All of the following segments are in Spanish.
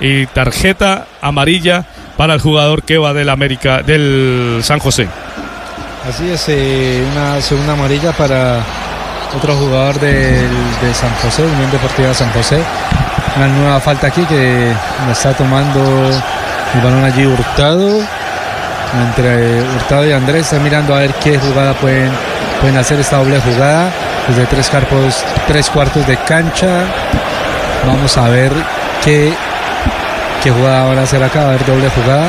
y tarjeta amarilla para el jugador Keba del San José. Así es, una segunda amarilla para otro jugador de San José, Unión Deportiva San José. Una nueva falta aquí que la está tomando el balón allí Hurtado. Entre Hurtado y Andrés están mirando a ver qué jugada pueden hacer esta doble jugada desde tres cuartos de cancha. Vamos a ver qué jugada van a hacer acá. A ver, doble jugada.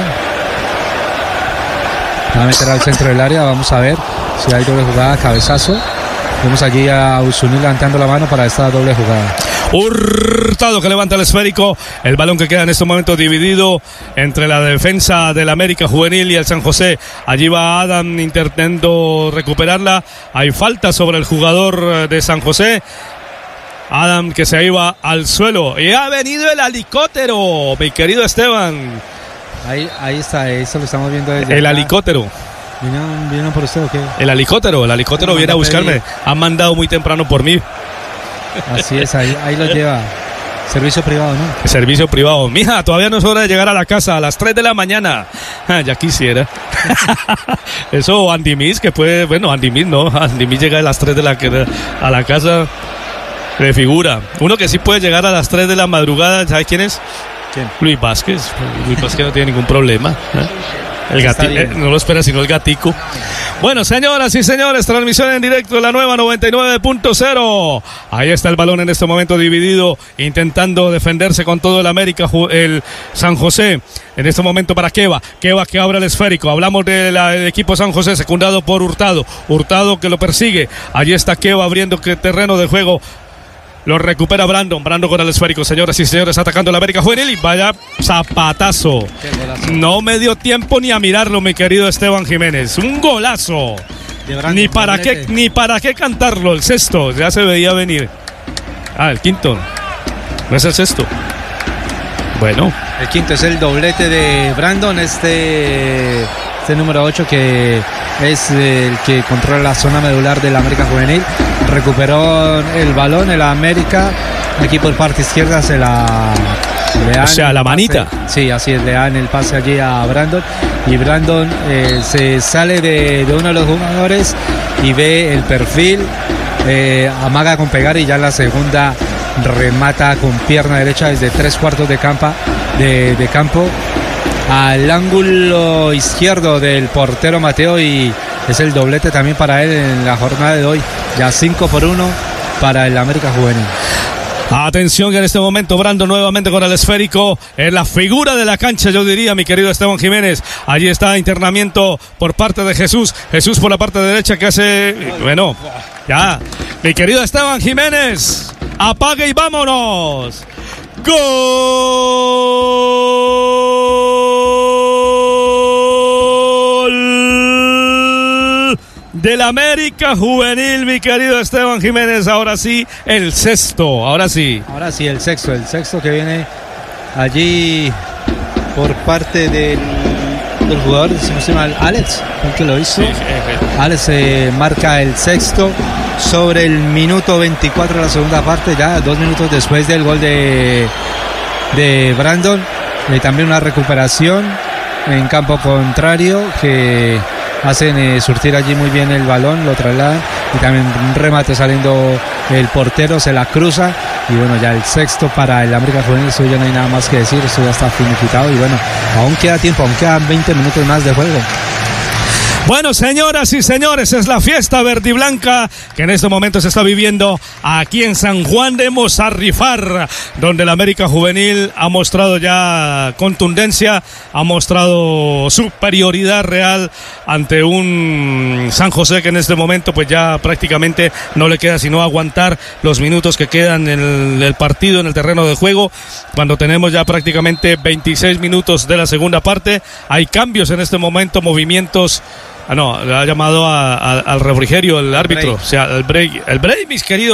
Va a meter al centro del área. Vamos a ver si hay doble jugada, cabezazo. Vemos allí a Usuní levantando la mano para esta doble jugada. Hurtado que levanta el esférico. El balón que queda en este momento dividido entre la defensa del América Juvenil y el San José. Allí va Adam intentando recuperarla. Hay falta sobre el jugador de San José. Adam que se iba al suelo. Y ha venido el helicóptero, mi querido Esteban. Ahí está, eso lo estamos viendo desde el acá. Helicóptero. ¿Vinieron por usted o qué? El helicóptero viene a buscarme. Han mandado muy temprano por mí. Así es, ahí lo lleva. Servicio privado, ¿no? Servicio privado. Mija, todavía no es hora de llegar a la casa a las 3 de la mañana. Ya quisiera. Eso Andy Miss, que puede... Bueno, Andy Miss no. Andy Miss llega a las 3 a la casa de figura. Uno que sí puede llegar a las 3 de la madrugada, ¿sabes quién es? ¿Quién? Luis Vázquez. Luis Vázquez no tiene ningún problema. El no lo espera sino el gatico. Bueno, señoras y señores, transmisión en directo de la nueva 99.0. Ahí está el balón en este momento dividido, intentando defenderse con todo el América, el San José. En este momento para Keba que abre el esférico. Hablamos del equipo San José, secundado por Hurtado que lo persigue. Allí está Keba abriendo terreno de juego. Lo recupera Brandon con el esférico, señoras y señores, atacando la América Juvenil y vaya zapatazo. No me dio tiempo ni a mirarlo, mi querido Esteban Jiménez. Un golazo. Brandon, ni para qué cantarlo, el sexto, ya se veía venir. El quinto. No es el sexto. Bueno. El quinto es el doblete de Brandon, este número 8 que es el que controla la zona medular de la América Juvenil. Recuperó el balón el América, aquí por parte izquierda se la le dan, o sea, la manita. Sí, así es, le dan el pase allí a Brandon y Brandon se sale de uno de los jugadores y ve el perfil, amaga con pegar y ya en la segunda remata con pierna derecha desde tres cuartos de campo al ángulo izquierdo del portero Mateo y es el doblete también para él en la jornada de hoy. Ya 5-1 para el América Juvenil. Atención que en este momento Brandon nuevamente con el esférico en la figura de la cancha, yo diría, mi querido Esteban Jiménez. Allí está internamiento por parte de Jesús por la parte derecha que hace, bueno, ya, mi querido Esteban Jiménez, apague y vámonos. ¡Gol! Del América Juvenil, mi querido Esteban Jiménez. Ahora sí, el sexto. Ahora sí, el sexto que viene allí por parte del jugador, si no se llama Alex, el que lo hizo. Sí. Alex marca el sexto sobre el minuto 24 de la segunda parte, ya 2 minutos después del gol de Brandon. También una recuperación en campo contrario que hacen surtir allí muy bien el balón, lo trasladan y también un remate saliendo el portero, se la cruza y bueno, ya el sexto para el América Juvenil. Eso ya no hay nada más que decir, eso ya está finiquitado y bueno, aún queda tiempo, aún quedan 20 minutos más de juego. Bueno, señoras y señores, es la fiesta verde y blanca que en este momento se está viviendo aquí en San Juan de Mozarrifar, donde el América Juvenil ha mostrado ya contundencia, ha mostrado superioridad real ante un San José que en este momento pues ya prácticamente no le queda sino aguantar los minutos que quedan en el partido, en el terreno de juego, cuando tenemos ya prácticamente 26 minutos de la segunda parte. Hay cambios en este momento, movimientos. Le ha llamado al refrigerio el árbitro, break. O sea, el break, mis querido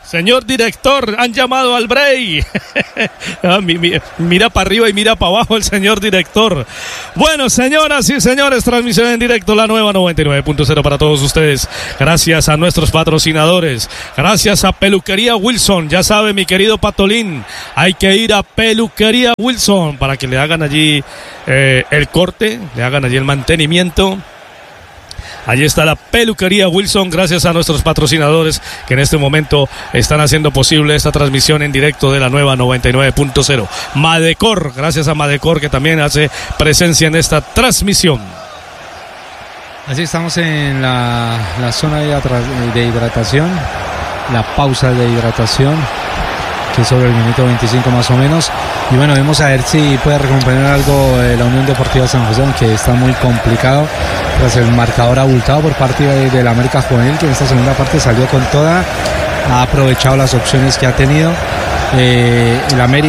Señor director, han llamado al break. Mira para arriba y mira para abajo el señor director. Bueno, señoras y señores, transmisión en directo, la nueva 99.0 para todos ustedes. Gracias a nuestros patrocinadores. Gracias a Peluquería Wilson. Ya sabe, mi querido Patolín, hay que ir a Peluquería Wilson para que le hagan allí el corte, le hagan allí el mantenimiento. Allí está la Peluquería Wilson, gracias a nuestros patrocinadores que en este momento están haciendo posible esta transmisión en directo de la nueva 99.0. Madecor, gracias a Madecor que también hace presencia en esta transmisión. Así estamos en la zona de hidratación, la pausa de hidratación, que es sobre el minuto 25 más o menos. Y bueno, vamos a ver si puede recomponer algo la Unión Deportiva San José, aunque está muy complicado tras el marcador abultado por parte de la América Juvenil, que en esta segunda parte salió con toda, ha aprovechado las opciones que ha tenido. El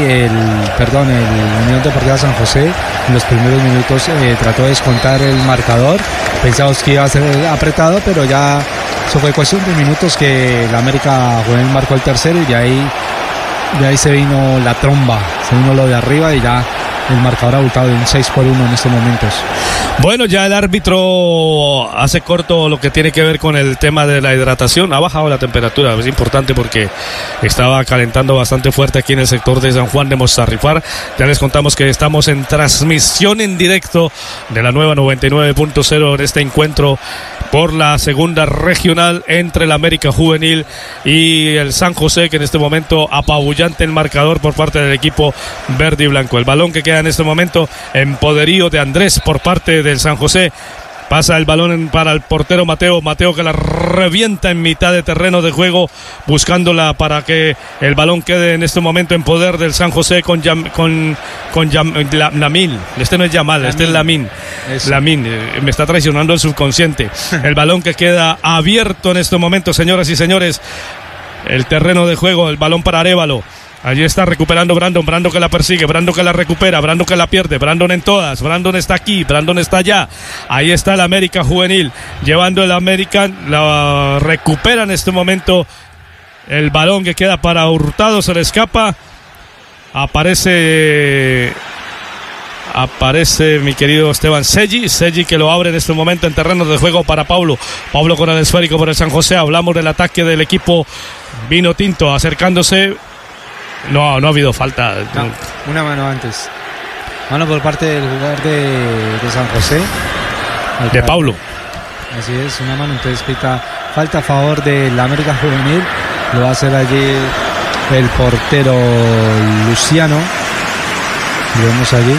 Unión Deportiva San José en los primeros minutos trató de descontar el marcador. Pensábamos que iba a ser apretado, pero ya eso fue cuestión de minutos que la América Juvenil marcó el tercero y de ahí se vino la tromba, se vino lo de arriba y ya el marcador abultado de un 6-1 en estos momentos. Bueno, ya el árbitro hace corto lo que tiene que ver con el tema de la hidratación. Ha bajado la temperatura, es importante porque estaba calentando bastante fuerte aquí en el sector de San Juan de Mostazarrifar. Ya les contamos que estamos en transmisión en directo de la nueva 99.0 en este encuentro por la segunda regional entre el América Juvenil y el San José, que en este momento apabullante el marcador por parte del equipo verde y blanco. El balón que queda en este momento en poderío de Andrés por parte del San José. Pasa el balón para el portero Mateo que la revienta en mitad de terreno de juego, buscándola para que el balón quede en este momento en poder del San José con Lamin. Este no es Yamal, este es Lamin. Lamin, me está traicionando el subconsciente. El balón que queda abierto en este momento, señoras y señores. El terreno de juego, el balón para Arévalo. Allí está recuperando Brandon que la persigue, Brandon que la recupera, Brandon que la pierde, Brandon en todas, Brandon está aquí, Brandon está allá. Ahí está el América Juvenil, llevando el América, la recupera en este momento el balón que queda para Hurtado, se le escapa. Aparece mi querido Esteban Seggi que lo abre en este momento en terreno de juego para Pablo con el esférico por el San José. Hablamos del ataque del equipo vino tinto, acercándose. No ha habido falta. No, una mano antes. Mano por parte del jugador de San José. De Pablo. Así es, una mano. Entonces pita falta a favor de la América Juvenil. Lo va a hacer allí el portero Luciano. Lo vemos allí.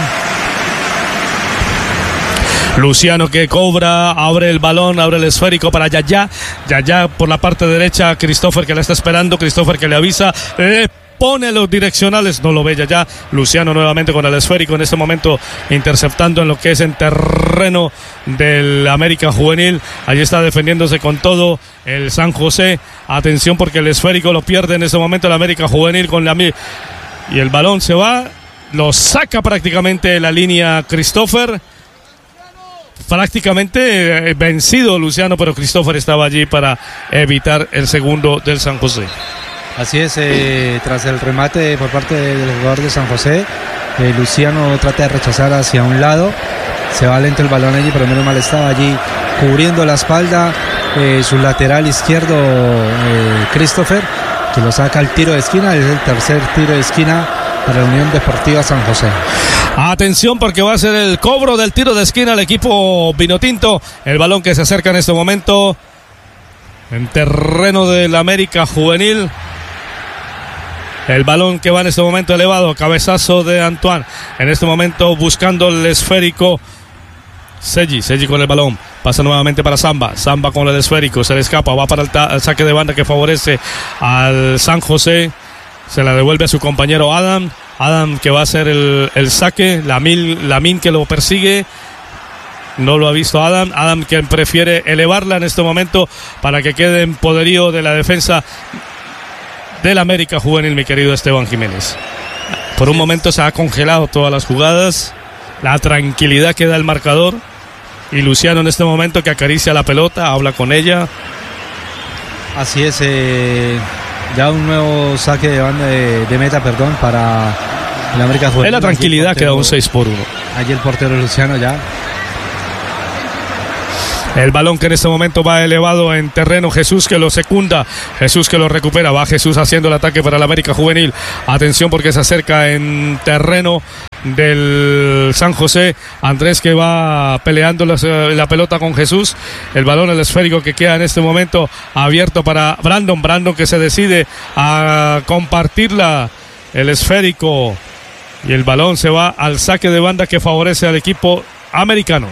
Luciano que cobra, abre el balón, abre el esférico para Yaya por la parte derecha, Christopher que la está esperando, Christopher que le avisa, pone los direccionales, no lo ve ya. Luciano nuevamente con el esférico en este momento interceptando en lo que es en terreno del América Juvenil. Allí está defendiéndose con todo el San José. Atención porque el esférico lo pierde en este momento el América Juvenil y el balón se va, lo saca prácticamente la línea Christopher. Prácticamente vencido Luciano, pero Christopher estaba allí para evitar el segundo del San José. Así es, tras el remate por parte del jugador de San José, Luciano trata de rechazar hacia un lado, se va lento el balón allí, pero menos mal estaba allí cubriendo la espalda su lateral izquierdo Christopher, que lo saca al tiro de esquina, es el tercer tiro de esquina para la Unión Deportiva San José. Atención porque va a ser el cobro del tiro de esquina al equipo vinotinto, el balón que se acerca en este momento en terreno del América Juvenil. El balón que va en este momento elevado, cabezazo de Antoine. En este momento buscando el esférico. Seggi con el balón. Pasa nuevamente para Samba con el esférico. Se le escapa, va para el saque de banda que favorece al San José. Se la devuelve a su compañero Adam que va a hacer el saque. Lamin que lo persigue. No lo ha visto Adam que prefiere elevarla en este momento para que quede en poderío de la defensa del América Juvenil, mi querido Esteban Jiménez. Por un momento se ha congelado todas las jugadas, la tranquilidad que da el marcador, y Luciano en este momento que acaricia la pelota, habla con ella. Así es, Ya un nuevo saque de banda de meta, perdón, para el América Juvenil. Es la tranquilidad que da un 6-1. Allí el portero Luciano ya. El balón que en este momento va elevado en terreno. Jesús que lo secunda. Jesús que lo recupera. Va Jesús haciendo el ataque para el América Juvenil. Atención porque se acerca en terreno del San José. Andrés que va peleando la pelota con Jesús. El balón, el esférico que queda en este momento abierto para Brandon. Brandon que se decide a compartirla. El esférico. Y el balón se va al saque de banda que favorece al equipo americano.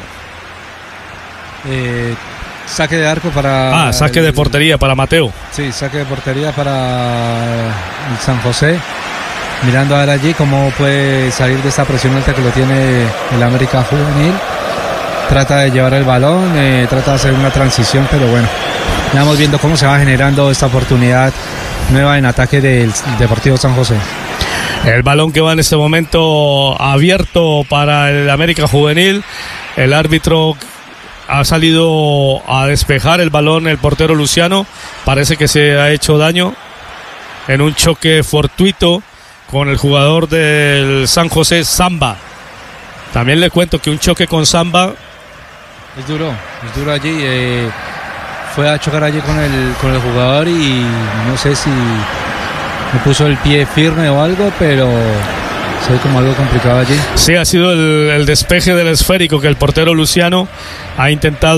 Saque de arco para... saque de portería para Mateo. Sí, saque de portería para el San José. Mirando a ver allí cómo puede salir de esta presión alta que lo tiene el América Juvenil. Trata de llevar el balón, trata de hacer una transición, pero bueno, vamos viendo cómo se va generando esta oportunidad nueva en ataque del Deportivo San José. El balón que va en este momento abierto para el América Juvenil. El árbitro ha salido a despejar el balón, el portero Luciano. Parece que se ha hecho daño en un choque fortuito con el jugador del San José, Zamba. También le cuento que un choque con Zamba es duro allí. Fue a chocar allí con el jugador y no sé si me puso el pie firme o algo, pero se ve como algo complicado allí. Sí, ha sido el despeje del esférico que el portero Luciano ha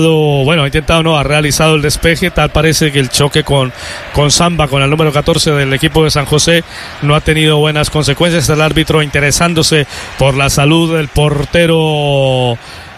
realizado el despeje. Tal parece que el choque con Zamba, con el número 14 del equipo de San José, no ha tenido buenas consecuencias. El árbitro interesándose por la salud del portero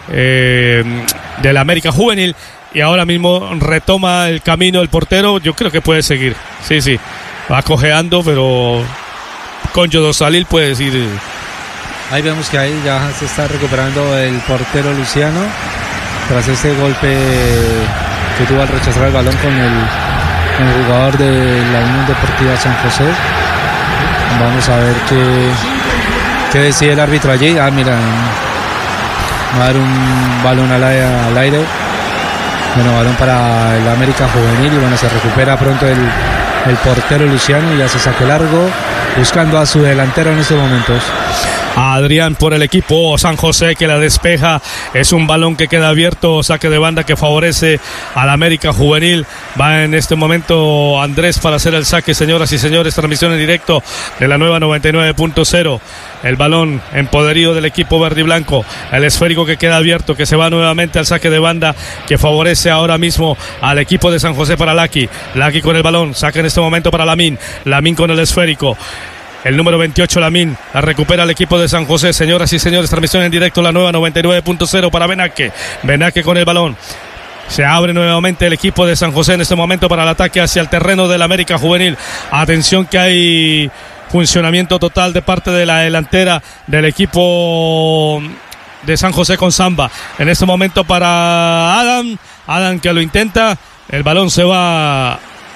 del América Juvenil, y ahora mismo retoma el camino el portero. Yo creo que puede seguir. Sí, va cojeando, pero con Yodosalil puede decir. Ahí vemos que ahí ya se está recuperando el portero Luciano tras ese golpe que tuvo al rechazar el balón con el jugador de la Unión Deportiva San José. Vamos a ver qué decide el árbitro allí. Mira, va a dar un balón al aire. Bueno, balón para el América Juvenil y bueno, se recupera pronto el portero Luciano y ya se saque largo, buscando a su delantero en estos momentos. Adrián por el equipo San José que la despeja. Es un balón que queda abierto, saque de banda que favorece al América Juvenil. Va en este momento Andrés para hacer el saque, señoras y señores. Transmisión en directo de la nueva 99.0. El balón en poderío del equipo verde y blanco. El esférico que queda abierto, que se va nuevamente al saque de banda que favorece ahora mismo al equipo de San José para Laki con el balón. Saque en este momento para Lamín con el esférico. El número 28, Lamín, la recupera el equipo de San José. Señoras y señores, transmisión en directo la nueva 99.0 para Benaque con el balón. Se abre nuevamente el equipo de San José en este momento para el ataque hacia el terreno del América Juvenil. Atención que hay funcionamiento total de parte de la delantera del equipo de San José con Zamba. En este momento para Adam que lo intenta. El balón se va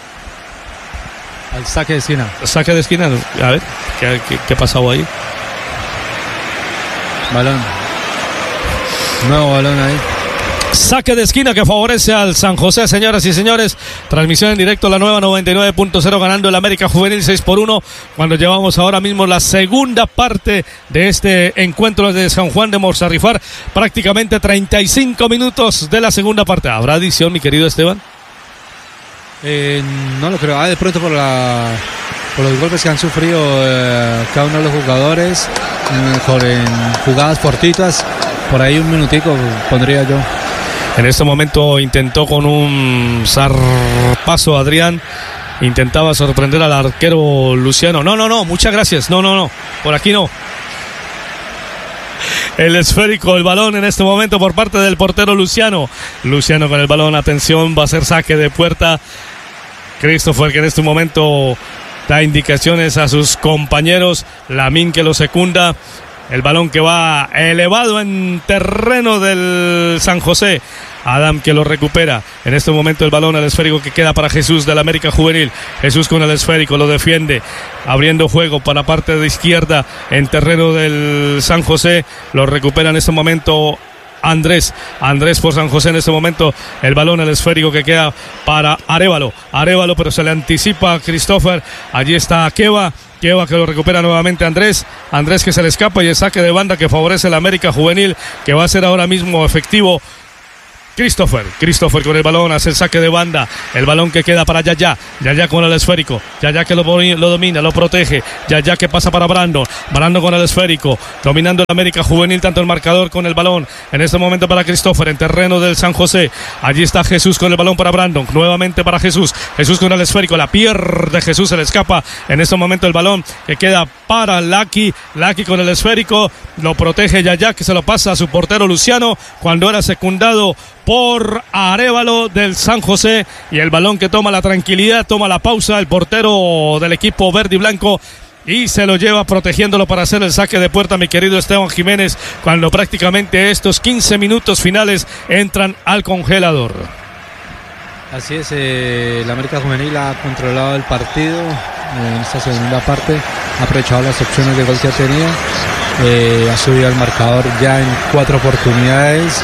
al saque de esquina. Saque de esquina. A ver, ¿qué ha pasado ahí? Balón. Nuevo balón ahí. Saque de esquina que favorece al San José, señoras y señores. Transmisión en directo, la nueva 99.0, ganando el América Juvenil 6-1. Cuando llevamos ahora mismo la segunda parte de este encuentro de San Juan de Morzarrifar. Prácticamente 35 minutos de la segunda parte. ¿Habrá adición, mi querido Esteban? No lo creo. De pronto por los golpes que han sufrido cada uno de los jugadores en jugadas cortitas, por ahí un minutico pondría yo. En este momento intentó con un zarpazo Adrián, intentaba sorprender al arquero Luciano. No, muchas gracias. No, por aquí no. El esférico, el balón en este momento por parte del portero Luciano con el balón, atención, va a ser saque de puerta. Christopher que en este momento da indicaciones a sus compañeros. Lamín que lo secunda. El balón que va elevado en terreno del San José. Adam que lo recupera. En este momento el balón, el esférico que queda para Jesús del América Juvenil. Jesús con el esférico lo defiende, abriendo juego para la parte de izquierda en terreno del San José. Lo recupera en este momento Andrés por San José en este momento. El balón, el esférico que queda para Arévalo, pero se le anticipa a Christopher. Allí está Keva que lo recupera nuevamente Andrés que se le escapa, y el saque de banda que favorece la América Juvenil, que va a ser ahora mismo efectivo. Christopher con el balón, hace el saque de banda, el balón que queda para Yaya con el esférico, Yaya que lo domina, lo protege, Yaya que pasa para Brandon con el esférico, dominando el América Juvenil, tanto el marcador con el balón, en este momento para Christopher, en terreno del San José, allí está Jesús con el balón para Brandon, nuevamente para Jesús con el esférico, la pierde Jesús, se le escapa, en este momento el balón que queda para Lucky con el esférico, lo protege Yaya, que se lo pasa a su portero Luciano, cuando era secundado por Arévalo del San José, y el balón que toma la tranquilidad, toma la pausa el portero del equipo verde y blanco, y se lo lleva protegiéndolo para hacer el saque de puerta, mi querido Esteban Jiménez, cuando prácticamente estos 15 minutos finales entran al congelador. Así es, el América Juvenil ha controlado el partido en esta segunda parte, ha aprovechado las opciones de gol que ha tenido, ha subido al marcador ya en 4 oportunidades,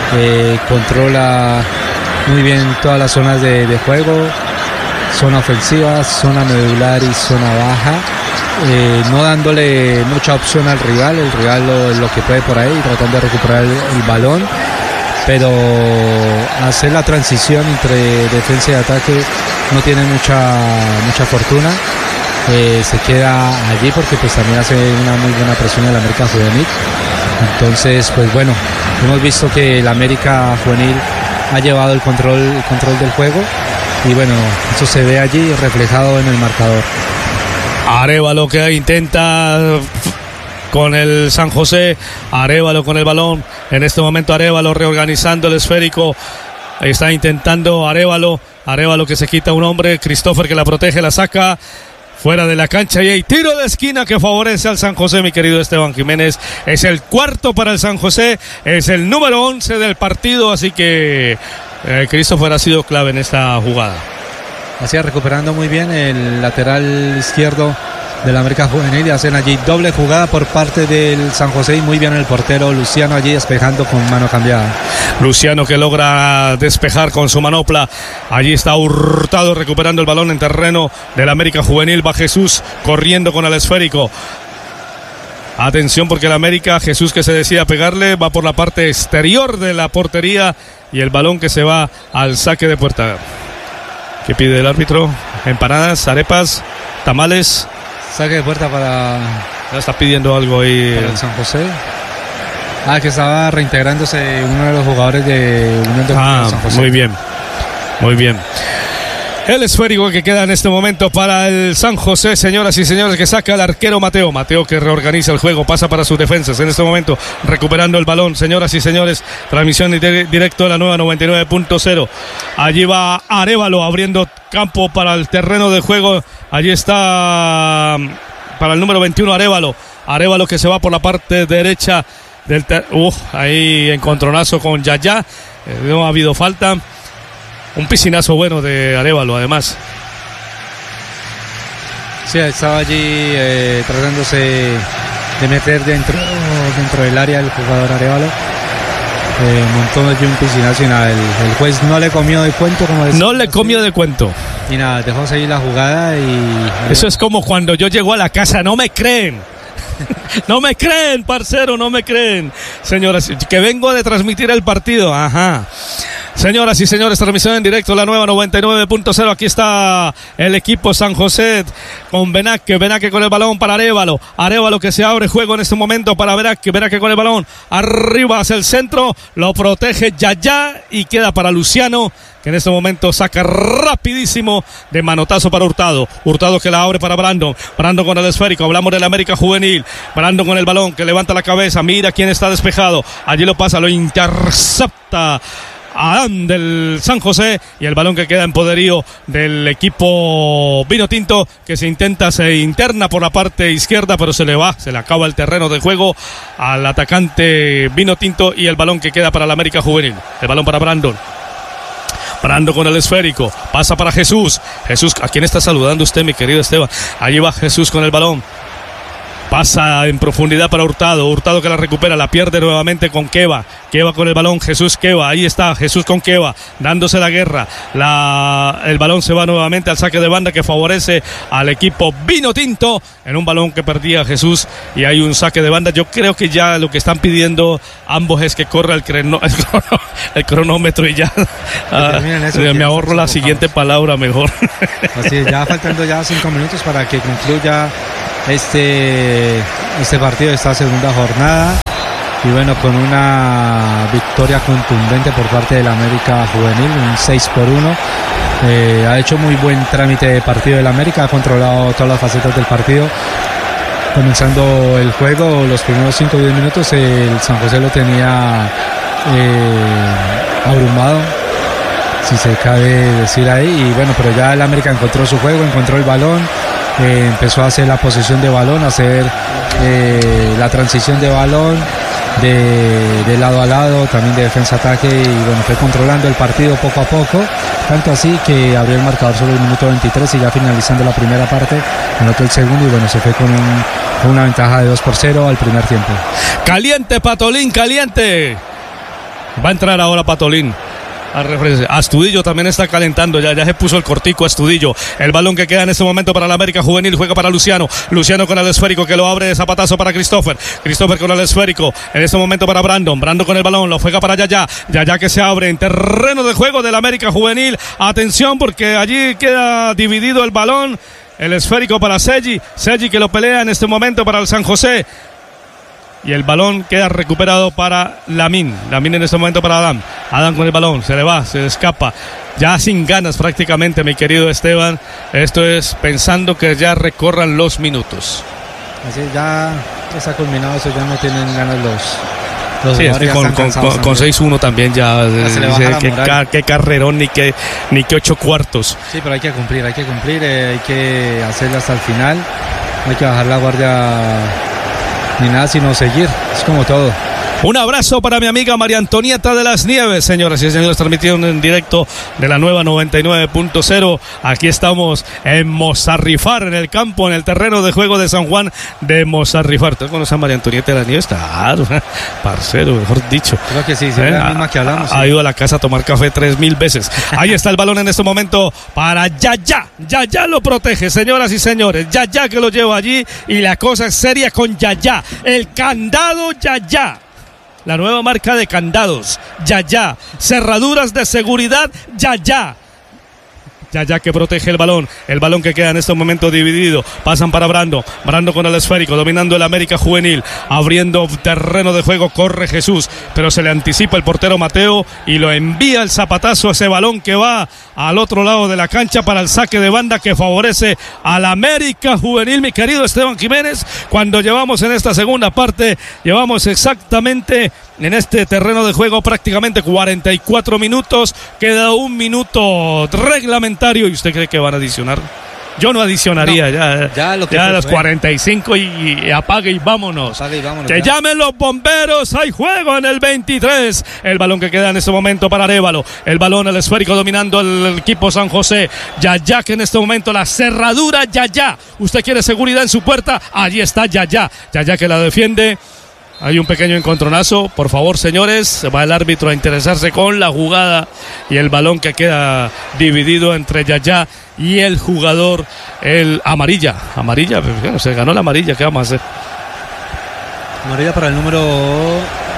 controla muy bien todas las zonas de juego, zona ofensiva, zona medular y zona baja, no dándole mucha opción al rival, el rival lo que puede por ahí, tratando de recuperar el balón, pero hacer la transición entre defensa y ataque no tiene mucha fortuna. Se queda allí porque pues también hace una muy buena presión en la América Juvenil. Entonces, pues bueno, hemos visto que la América Juvenil ha llevado el control del juego, y bueno, eso se ve allí reflejado en el marcador. Arévalo que intenta con el San José, Arévalo con el balón, en este momento Arévalo reorganizando el esférico, está intentando Arévalo que se quita un hombre, Christopher que la protege, la saca fuera de la cancha, y hay tiro de esquina que favorece al San José, mi querido Esteban Jiménez. Es el cuarto para el San José, es el número 11 del partido, así que Christopher ha sido clave en esta jugada. Así, recuperando muy bien el lateral izquierdo de la América Juvenil, y hacen allí doble jugada por parte del San José, y muy bien el portero Luciano allí despejando con mano cambiada. Luciano que logra despejar con su manopla, allí está Hurtado recuperando el balón en terreno del América Juvenil, va Jesús corriendo con el esférico. Atención porque el América, Jesús que se decide pegarle, va por la parte exterior de la portería, y el balón que se va al saque de puerta. ¿Qué pide el árbitro? Empanadas, arepas, tamales. Saque de puerta para... Ya está pidiendo algo ahí. Para el San José. Que estaba reintegrándose uno de los jugadores de Unión de San José. Muy bien. El esférico que queda en este momento para el San José, señoras y señores, que saca el arquero Mateo que reorganiza el juego, pasa para sus defensas en este momento, recuperando el balón, señoras y señores, transmisión directo de la nueva 99.0, allí va Arévalo abriendo campo para el terreno de juego, allí está para el número 21 Arévalo que se va por la parte derecha del ahí encontronazo con Yaya, no ha habido falta. Un piscinazo bueno de Arévalo, además. Sí, estaba allí tratándose de meter dentro del área el jugador Arévalo. Montó allí un piscinazo y nada, el juez no le comió de cuento. Y nada, dejó seguir la jugada y... Eso es como cuando yo llego a la casa, no me creen. No me creen, parcero, no me creen. Señoras, que vengo de transmitir el partido. Ajá. Señoras y señores, transmisión en directo, la nueva 99.0. Aquí está el equipo San José con Benaque con el balón para Arévalo que se abre juego en este momento para Benaque con el balón arriba hacia el centro, lo protege Yaya y queda para Luciano, que en este momento saca rapidísimo de manotazo para Hurtado que la abre para Brandon con el esférico, hablamos del América Juvenil, Brandon con el balón que levanta la cabeza, mira quién está despejado, allí lo pasa, lo intercepta Adán del San José, y el balón que queda en poderío del equipo vino tinto, que se interna por la parte izquierda, pero se le acaba el terreno de juego al atacante vino tinto, y el balón que queda para la América Juvenil, el balón para Brandon con el esférico, pasa para Jesús, ¿a quién está saludando usted, mi querido Esteban? Allí va Jesús con el balón Pasa en profundidad para Hurtado. Hurtado que la recupera, la pierde nuevamente con Queva. Queva con el balón, Jesús Queva. Ahí está Jesús con Queva, dándose la guerra. El balón se va nuevamente al saque de banda que favorece al equipo vino tinto en un balón que perdía Jesús. Y hay un saque de banda. Yo creo que ya lo que están pidiendo ambos es que corra el cronómetro y ya me ahorro la siguiente palabra mejor. Así es, ya faltando ya 5 minutos para que concluya este partido, esta segunda jornada, y bueno, con una victoria contundente por parte del América Juvenil, un 6-1. Ha hecho muy buen trámite de partido del América, ha controlado todas las facetas del partido. Comenzando el juego, los primeros 5 o 10 minutos, el San José lo tenía abrumado, si se cabe decir ahí, y bueno, pero ya el América encontró su juego, encontró el balón, empezó a hacer la posesión de balón, a hacer la transición de balón de lado a lado, también de defensa-ataque, y bueno, fue controlando el partido poco a poco, tanto así que abrió el marcador sobre el minuto 23 y ya finalizando la primera parte, anotó el segundo y bueno, se fue con una ventaja de 2-0 al primer tiempo. Caliente Patolín, caliente. Va a entrar ahora Patolín. Astudillo también está calentando, ya se puso el cortico Astudillo. El balón que queda en este momento para el América Juvenil, juega para Luciano con el esférico que lo abre de zapatazo para Christopher con el esférico, en este momento para Brandon con el balón, lo juega para Yaya que se abre en terreno de juego del América Juvenil. Atención porque allí queda dividido el balón, el esférico para Seggi que lo pelea en este momento para el San José. Y el balón queda recuperado para Lamine en este momento para Adam con el balón, se le escapa, ya sin ganas prácticamente, mi querido Esteban. Esto es pensando que ya recorran los minutos. Así ya está culminado eso, ya no tienen ganas los sí, con 6-1 también ya qué carrerón ni qué 8 cuartos. Sí, pero hay que cumplir, hay que hacerlo hasta el final, no hay que bajar la guardia ni nada, sino seguir, es como todo. Un abrazo para mi amiga María Antonieta de las Nieves, señoras y señores, transmitiendo en directo de la nueva 99.0. Aquí estamos en Mozarrifar, en el campo, en el terreno de juego de San Juan de Mozarrifar. ¿Usted conoce a María Antonieta de las Nieves? Claro, parcero, mejor dicho. Creo que sí, es la misma que hablamos. Ha ido a la casa a tomar café 3,000 veces. Ahí está el balón en este momento para Yaya. Yaya lo protege, señoras y señores. Yaya que lo lleva allí y la cosa es seria con Yaya. El candado Yaya. La nueva marca de candados, Yaya. Cerraduras de seguridad, Yaya. Yaya que protege el balón que queda en este momento dividido. Pasan para Brando con el esférico, dominando el América Juvenil, abriendo terreno de juego, corre Jesús, pero se le anticipa el portero Mateo y lo envía el zapatazo, ese balón que va al otro lado de la cancha para el saque de banda que favorece al América Juvenil, mi querido Esteban Jiménez. Cuando llevamos en esta segunda parte, llevamos exactamente en este terreno de juego prácticamente 44 minutos, queda un minuto reglamentario. ¿Y usted cree que van a adicionar? Yo no adicionaría, ya a los 45 y apague y vámonos. Que ya llamen los bomberos, hay juego en el 23. El balón que queda en este momento para Arévalo. El balón, el esférico dominando el equipo San José. Yaya que en este momento la cerradura, Yaya. ¿Usted quiere seguridad en su puerta? Allí está Yaya. Yaya que la defiende. Hay un pequeño encontronazo, por favor señores, va el árbitro a interesarse con la jugada y el balón que queda dividido entre Yaya y el jugador, el amarilla, bueno, se ganó la amarilla, ¿qué vamos a hacer? Amarilla para el número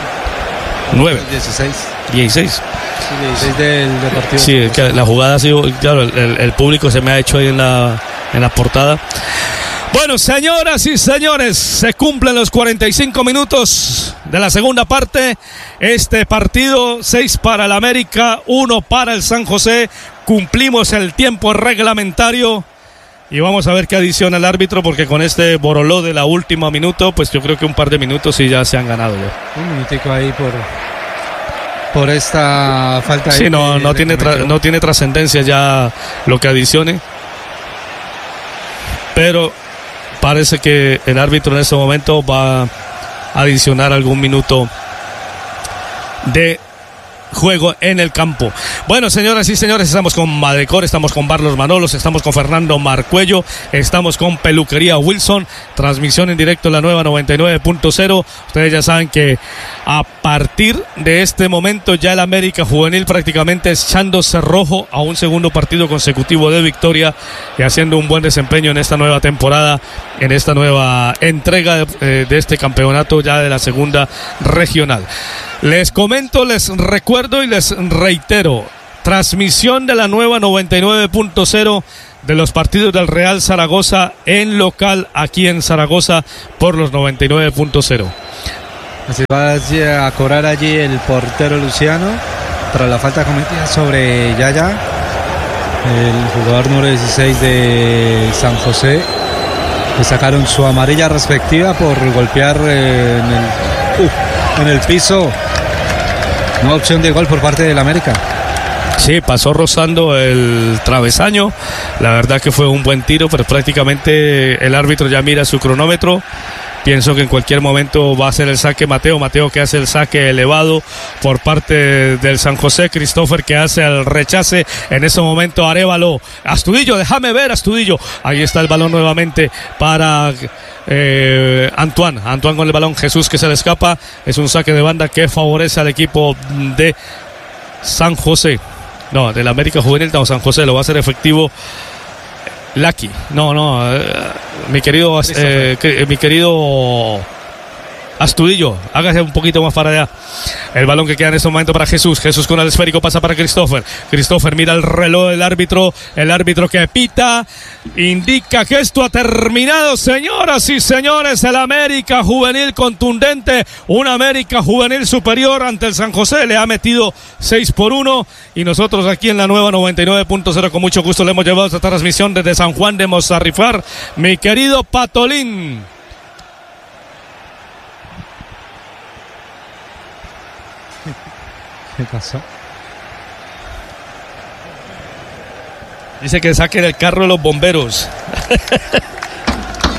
9. 16. Sí, 16 del Deportivo. Sí, que la jugada ha sido, claro, el público se me ha hecho ahí en la portada. Bueno, señoras y señores, se cumplen los 45 minutos de la segunda parte. Este partido, 6 para el América, 1 para el San José. Cumplimos el tiempo reglamentario y vamos a ver qué adiciona el árbitro, porque con este boroló de la última minuto, pues yo creo que un par de minutos sí ya se han ganado ya. Un minutico ahí por esta falta. Sí, no tiene trascendencia ya lo que adicione, pero parece que el árbitro en este momento va a adicionar algún minuto de juego en el campo. Bueno, señoras y señores, estamos con Madecor, estamos con Bar Los Manolos, estamos con Fernando Marcuello, estamos con Peluquería Wilson, transmisión en directo en la nueva 99.0. Ustedes ya saben que a partir de este momento ya el América Juvenil prácticamente echándose rojo a un segundo partido consecutivo de victoria y haciendo un buen desempeño en esta nueva temporada, en esta nueva entrega de este campeonato ya de la segunda regional. Les comento, les recuerdo y les reitero, transmisión de la nueva 99.0 de los partidos del Real Zaragoza en local aquí en Zaragoza por los 99.0. Se va a cobrar allí el portero Luciano tras la falta cometida sobre Yaya, el jugador número 16 de San José. Le sacaron su amarilla respectiva por golpear en el piso. No opción de gol por parte del América. Sí, pasó rozando el travesaño. La verdad que fue un buen tiro, pero prácticamente el árbitro ya mira su cronómetro. Pienso que en cualquier momento va a hacer el saque Mateo que hace el saque elevado por parte del San José. Christopher que hace el rechace. En ese momento Arévalo. Astudillo, déjame ver, Astudillo. Ahí está el balón nuevamente para Antoine con el balón. Jesús que se le escapa. Es un saque de banda que favorece al equipo de San José. No, del América Juvenil. No, San José lo va a hacer efectivo Lucky. Mi querido Astudillo, hágase un poquito más para allá. El balón que queda en este momento para Jesús con el esférico pasa para Christopher mira el reloj del árbitro, el árbitro que pita, indica que esto ha terminado. Señoras y señores, el América Juvenil contundente, un América Juvenil superior ante el San José, le ha metido 6-1 y nosotros aquí en la nueva 99.0 con mucho gusto le hemos llevado esta transmisión desde San Juan de Mozarrifar, mi querido Patolín. ¿Qué pasó? Dice que saquen el carro de los bomberos.